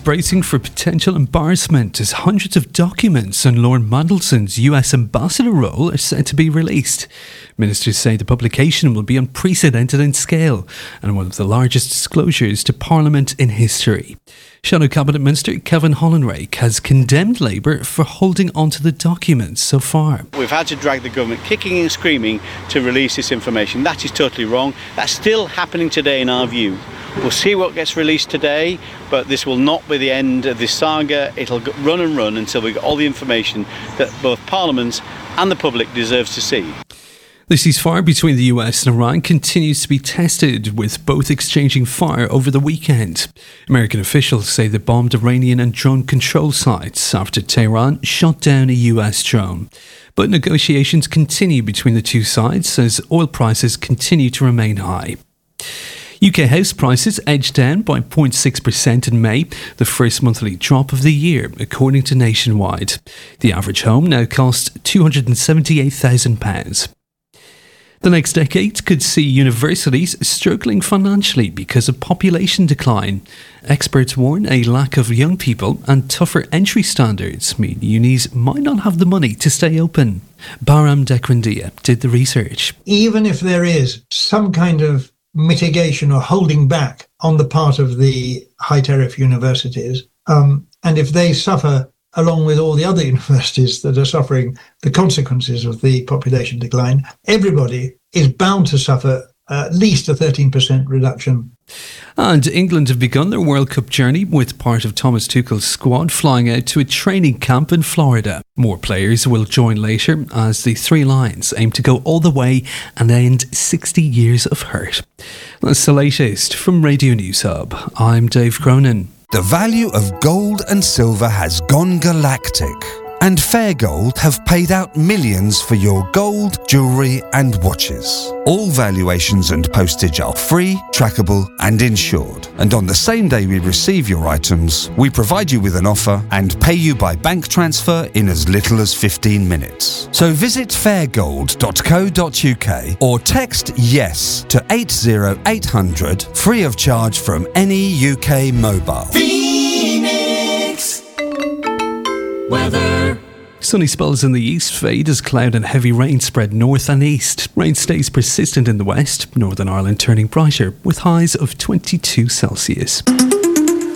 bracing for potential embarrassment as hundreds of documents on Lord Mandelson's US ambassador role are set to be released. Ministers say the publication will be unprecedented in scale and one of the largest disclosures to Parliament in history. Shadow Cabinet Minister Kevin Hollinrake has condemned Labour for holding onto the documents so far. We've had to drag the government kicking and screaming to release this information. That is totally wrong. That's still happening today in our view. We'll see what gets released today, but this will not be the end of this saga. It'll run and run until we get all the information that both Parliament and the public deserves to see. The ceasefire between the US and Iran continues to be tested, with both exchanging fire over the weekend. American officials say they bombed Iranian and drone control sites after Tehran shot down a US drone. But negotiations continue between the two sides as oil prices continue to remain high. UK house prices edged down by 0.6% in May, the first monthly drop of the year, according to Nationwide. The average home now costs £278,000. The next decade could see universities struggling financially because of population decline. Experts warn a lack of young people and tougher entry standards mean unis might not have the money to stay open. Bahram Dekrandia did the research. Even if there is some kind of mitigation or holding back on the part of the high-tariff universities, and if they suffer along with all the other universities that are suffering the consequences of the population decline, everybody is bound to suffer at least a 13% reduction. And England have begun their World Cup journey with part of Thomas Tuchel's squad flying out to a training camp in Florida. More players will join later as the Three Lions aim to go all the way and end 60 years of hurt. That's the latest from Radio News Hub. I'm Dave Cronin. The value of gold and silver has gone galactic, and Fair Gold have paid out millions for your gold, jewellery and watches. All valuations and postage are free, trackable and insured. And on the same day we receive your items, we provide you with an offer and pay you by bank transfer in as little as 15 minutes. So visit fairgold.co.uk or text YES to 80800 free of charge from any UK mobile. Phoenix weather. Sunny spells in the east fade as cloud and heavy rain spread north and east. Rain stays persistent in the west, Northern Ireland turning brighter with highs of 22 Celsius.